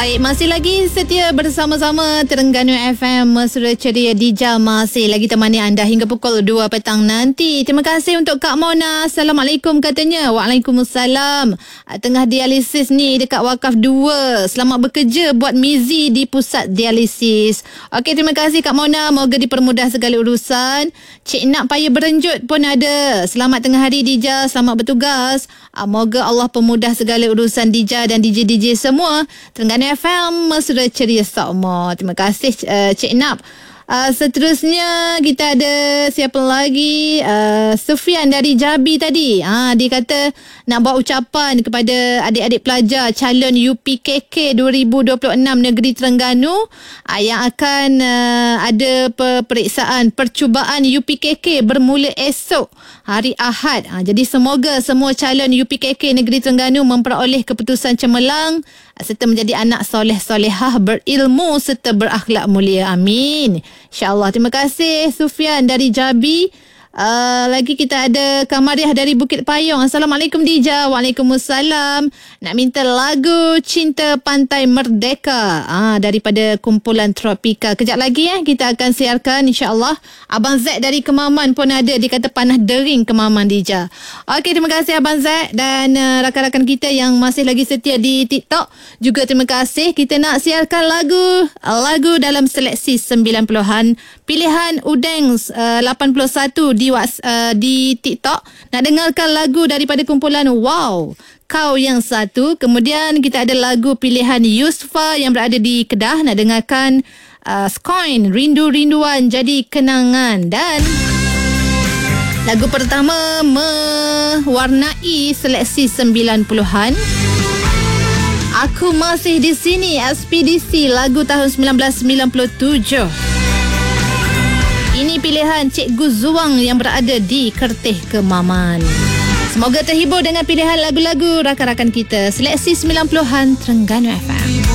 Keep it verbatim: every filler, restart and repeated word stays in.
Baik, masih lagi setia bersama-sama Terengganu F M Mesra Ceria Dija, masih lagi temani anda hingga pukul dua petang nanti. Terima kasih untuk Kak Mona. Assalamualaikum katanya. Waalaikumsalam. Tengah dialisis ni dekat Wakaf dua. Selamat bekerja buat Mizi di pusat dialisis. Okey, terima kasih Kak Mona. Moga dipermudah segala urusan. Cik Nak payah berenjut pun ada. Selamat tengah hari Dija. Selamat bertugas. Moga Allah pemudah segala urusan Dija dan D J-D J semua. Terengganu F M Mesra Ceria Sokmo. Terima kasih uh, Cik Nap. Uh, seterusnya kita ada siapa lagi? Uh, Sufian dari Jabi tadi. Ha, dia kata nak buat ucapan kepada adik-adik pelajar calon U P K K dua ribu dua puluh enam Negeri Terengganu uh, yang akan uh, ada peperiksaan percubaan U P K K bermula esok hari Ahad. Ha, jadi semoga semua calon U P K K Negeri Terengganu memperoleh keputusan cemerlang serta menjadi anak soleh-solehah, berilmu serta berakhlak mulia. Amin. InsyaAllah. Terima kasih Sufian dari Jabi. Uh, lagi kita ada Kamariah dari Bukit Payung. Assalamualaikum Dija. Waalaikumsalam. Nak minta lagu Cinta Pantai Merdeka ah, daripada kumpulan Tropika. Kejap lagi eh kita akan siarkan insyaAllah. Abang Z dari Kemaman pun ada. Dia kata panah dering Kemaman Dija. Okey, terima kasih Abang Z. Dan uh, rakan-rakan kita yang masih lagi setia di TikTok juga terima kasih. Kita nak siarkan lagu Lagu dalam seleksi sembilan puluhan pilihan Udeng uh, lapan puluh satu di uh, di TikTok. Nak dengarkan lagu daripada kumpulan Wow, Kau Yang Satu. Kemudian kita ada lagu pilihan Yusfa yang berada di Kedah. Nak dengarkan uh, Skoin, Rindu-Rinduan Jadi Kenangan. Dan lagu pertama mewarnai seleksi sembilan puluhan, Aku Masih di Sini, Ekspedisi, lagu tahun sembilan belas sembilan puluh tujuh. Ini pilihan Cikgu Zuang yang berada di Kerteh Kemaman. Semoga terhibur dengan pilihan lagu-lagu rakan-rakan kita. Seleksi sembilan puluhan Terengganu F M.